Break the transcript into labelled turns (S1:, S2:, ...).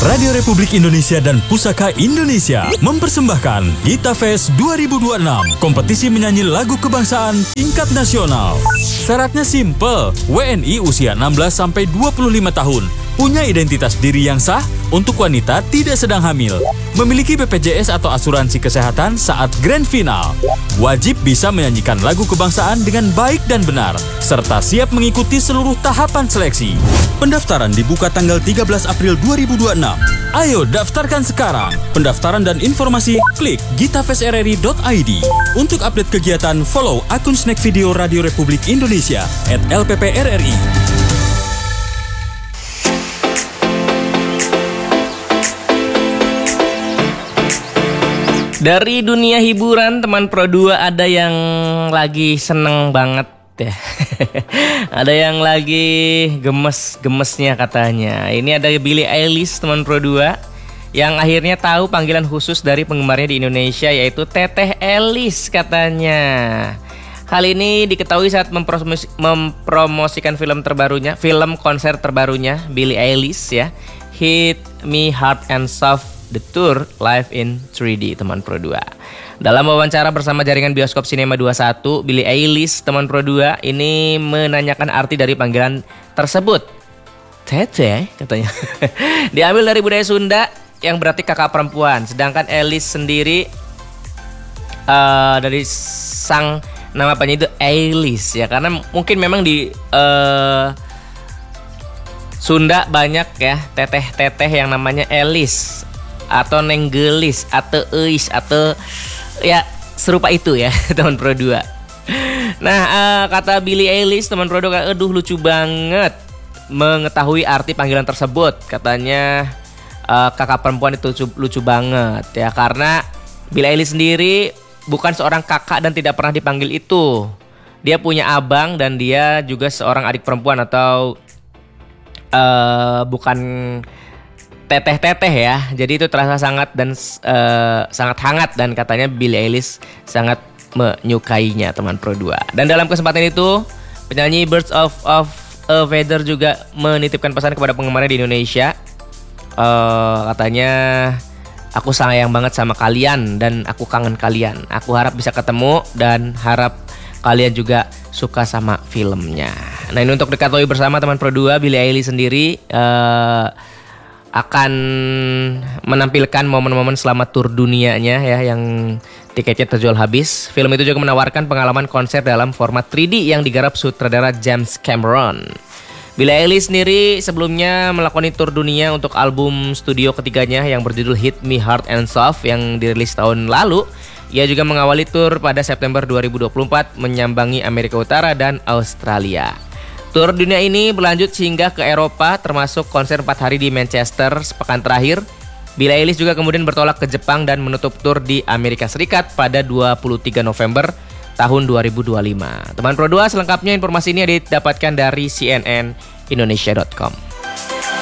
S1: Radio Republik Indonesia dan Pusaka Indonesia mempersembahkan Gita Fest 2026, kompetisi menyanyi lagu kebangsaan tingkat nasional. Syaratnya simple, WNI usia 16-25 tahun, punya identitas diri yang sah, untuk wanita tidak sedang hamil, memiliki BPJS atau asuransi kesehatan saat grand final, wajib bisa menyanyikan lagu kebangsaan dengan baik dan benar, serta siap mengikuti seluruh tahapan seleksi. Pendaftaran dibuka tanggal 13 April 2026. Ayo daftarkan sekarang. Pendaftaran dan informasi klik gitafestrri.id. Untuk update kegiatan, follow akun Snack Video Radio Republik Indonesia @LPPRRI.
S2: Dari dunia hiburan, teman Pro 2 ada yang lagi seneng banget ya. Ada yang lagi gemes-gemesnya katanya. Ini ada Billie Eilish, teman Pro 2, yang akhirnya tahu panggilan khusus dari penggemarnya di Indonesia, yaitu Teteh Elis katanya. Hal ini diketahui saat mempromosikan film konser terbarunya Billie Eilish ya, Hit Me Hard and Soft The Tour Live in 3D, teman Pro 2. Dalam wawancara bersama jaringan bioskop Cinema 21, Billie Eilish, teman Pro 2, ini menanyakan arti dari panggilan tersebut. Teteh katanya. Diambil dari budaya Sunda yang berarti kakak perempuan. Sedangkan Eilish sendiri dari sang nama penyanyi itu Eilish ya, karena mungkin memang di Sunda banyak ya teteh-teteh yang namanya Eilish atau Nenggelis atau Eis atau ya serupa itu ya teman Pro 2. Nah kata Billie Eilish, teman Pro 2, aduh lucu banget mengetahui arti panggilan tersebut. Katanya kakak perempuan itu lucu banget ya, karena Billie Eilish sendiri bukan seorang kakak dan tidak pernah dipanggil itu. Dia punya abang dan dia juga seorang adik perempuan atau bukan teteh-teteh ya. Jadi itu terasa sangat dan sangat hangat, dan katanya Billie Eilish sangat menyukainya, teman Pro 2. Dan dalam kesempatan itu penyanyi Birds of a Feather juga menitipkan pesan kepada penggemarnya di Indonesia. Katanya, aku sayang banget sama kalian dan aku kangen kalian. Aku harap bisa ketemu dan harap kalian juga suka sama filmnya. Nah, ini untuk diketahui bersama teman Pro 2, Billie Eilish sendiri akan menampilkan momen-momen selama tur dunianya ya, yang tiketnya terjual habis. Film itu juga menawarkan pengalaman konser dalam format 3D yang digarap sutradara James Cameron. Billie Eilish sendiri sebelumnya melakukan tur dunia untuk album studio ketiganya yang berjudul Hit Me Hard and Soft yang dirilis tahun lalu. Ia juga mengawali tur pada September 2024 menyambangi Amerika Utara dan Australia. Tur dunia ini berlanjut hingga ke Eropa, termasuk konser 4 hari di Manchester sepekan terakhir. Billie Eilish juga kemudian bertolak ke Jepang dan menutup tur di Amerika Serikat pada 23 November tahun 2025. Teman Pro 2, selengkapnya informasi ini didapatkan dari cnnindonesia.com.